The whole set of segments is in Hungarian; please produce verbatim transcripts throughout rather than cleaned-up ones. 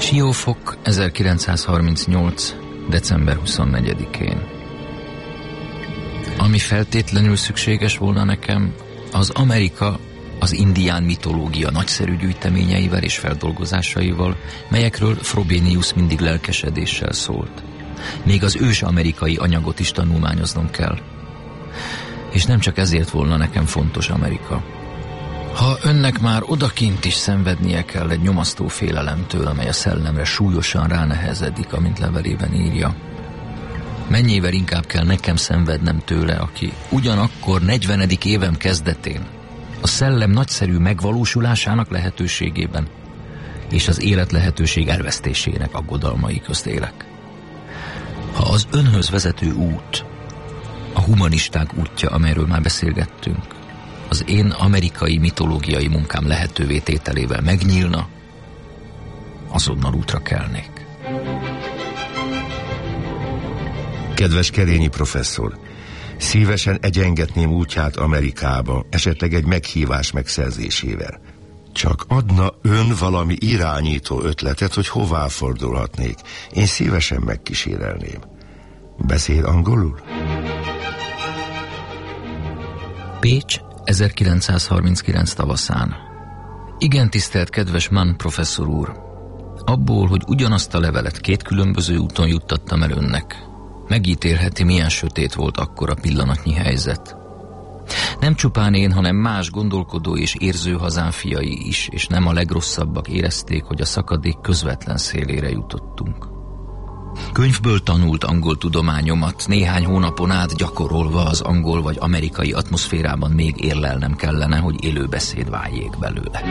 Siófok, ezerkilencszázharmincnyolc. december huszonnegyedikén. Ami feltétlenül szükséges volna nekem, az Amerika az indián mitológia nagyszerű gyűjteményeivel és feldolgozásaival, melyekről Frobenius mindig lelkesedéssel szólt. Még az ős amerikai anyagot is tanulmányoznom kell. És nem csak ezért volna nekem fontos Amerika. Ha önnek már odakint is szenvednie kell egy nyomasztó félelemtől, amely a szellemre súlyosan ránehezedik, amint levelében írja, mennyivel inkább kell nekem szenvednem tőle, aki ugyanakkor negyvenedik évem kezdetén a szellem nagyszerű megvalósulásának lehetőségében és az élet lehetőség elvesztésének aggodalmai közt élek. Ha az önhöz vezető út, a humanisták útja, amelyről már beszélgettünk, az én amerikai mitológiai munkám lehetővé tételével megnyílna, azonnal útra kelnék. Kedves Kerényi professzor, szívesen egyengetném útját Amerikába, esetleg egy meghívás megszerzésével. Csak adna ön valami irányító ötletet, hogy hová fordulhatnék. Én szívesen megkísérelném. Beszél angolul? Pécs, ezerkilencszázharminckilenc tavaszán. Igen, tisztelt kedves Mann professzor úr, abból, hogy ugyanazt a levelet két különböző úton juttattam el önnek, megítélheti, milyen sötét volt akkor a pillanatnyi helyzet. Nem csupán én, hanem más gondolkodó és érző hazán fiai is, és nem a legrosszabbak érezték, hogy a szakadék közvetlen szélére jutottunk. Könyvből tanult angol tudományomat néhány hónapon át gyakorolva az angol vagy amerikai atmoszférában még érlelnem kellene, hogy élőbeszéd váljék belőle.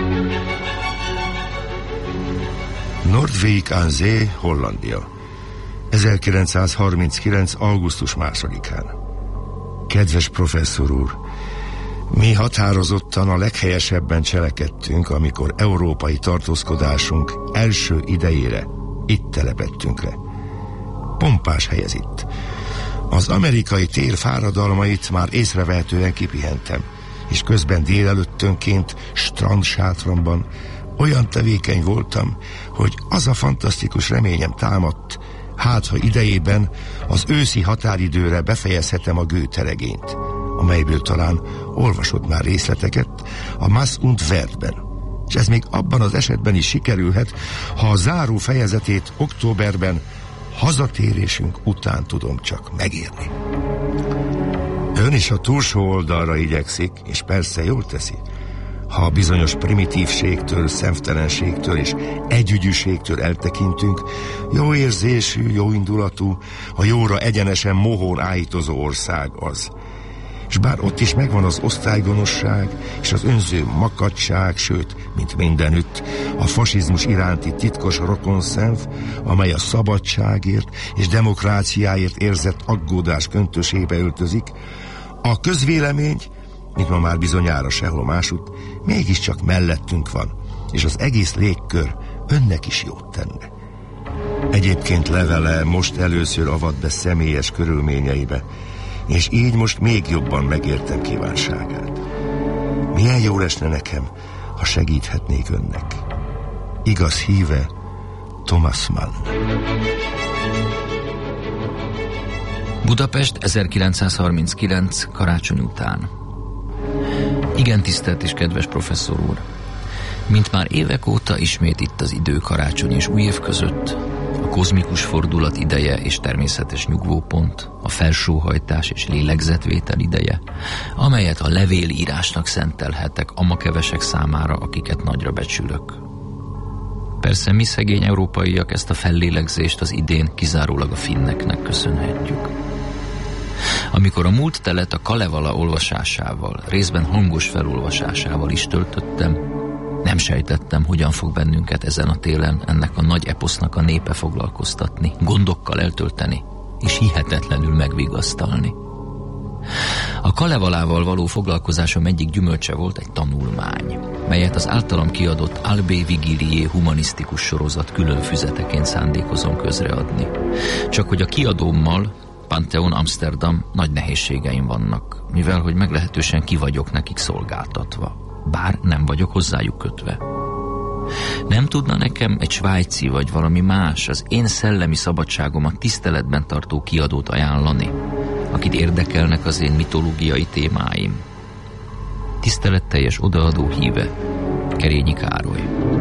Noordwijk aan Zee, Hollandia. ezerkilencszázharminckilenc. augusztus másodikán. Kedves professzor úr, mi határozottan a leghelyesebben cselekedtünk, amikor európai tartózkodásunk első idejére itt telepedtünk le. Pompás hely ez itt. Az amerikai tér fáradalmait már észrevehetően kipihentem, és közben délelőttönként strandsátramban olyan tevékeny voltam, hogy az a fantasztikus reményem támadt, hát ha idejében az őszi határidőre befejezhetem a Goethe-regényt, amelyből talán olvasod már részleteket a Mass und Wertben. És ez még abban az esetben is sikerülhet, ha a záró fejezetét októberben hazatérésünk után tudom csak megírni. Ön is a túlsó oldalra igyekszik, és persze jól teszi. Ha a bizonyos primitívségtől, szemtelenségtől és együgyűségtől eltekintünk, jó érzésű, jó indulatú, a jóra egyenesen mohón áhítozó ország az. És bár ott is megvan az osztálygonosság és az önző makadság, sőt, mint mindenütt, a fasizmus iránti titkos rokonszenv, amely a szabadságért és demokráciáért érzett aggódás köntösébe öltözik, a közvélemény, mint ma már bizonyára sehol másutt, mégiscsak mellettünk van, és az egész légkör önnek is jót tenne. Egyébként levele most először avat be személyes körülményeibe, és így most még jobban megértem kívánságát. Milyen jó lesne nekem, ha segíthetnék önnek. Igaz híve, Thomas Mann. Budapest, ezerkilencszázharminckilenc. karácsony után. Igen, tisztelt és kedves professzor úr, mint már évek óta ismét itt az idő karácsony és új év között, a kozmikus fordulat ideje és természetes nyugvópont, a felsóhajtás és lélegzetvétel ideje, amelyet a levélírásnak szentelhetek amakevesek számára, akiket nagyra becsülök. Persze mi szegény európaiak ezt a fellélegzést az idén kizárólag a finneknek köszönhetjük. Amikor a múlt telet a Kalevala olvasásával, részben hangos felolvasásával is töltöttem, nem sejtettem, hogyan fog bennünket ezen a télen ennek a nagy eposznak a népe foglalkoztatni, gondokkal eltölteni, és hihetetlenül megvigasztalni. A Kalevalával való foglalkozásom egyik gyümölcse volt egy tanulmány, melyet az általam kiadott Albé Vigilié humanisztikus sorozat külön füzeteként szándékozom közreadni. Csak hogy a kiadómmal, Pantheon Amsterdam, nagy nehézségeim vannak, mivel hogy meglehetősen ki vagyok nekik szolgáltatva, bár nem vagyok hozzájuk kötve. Nem tudna nekem egy svájci vagy valami más, az én szellemi szabadságomat tiszteletben tartó kiadót ajánlani, akit érdekelnek az én mitológiai témáim? Tiszteletteljes odaadó híve, Kerényi Károly.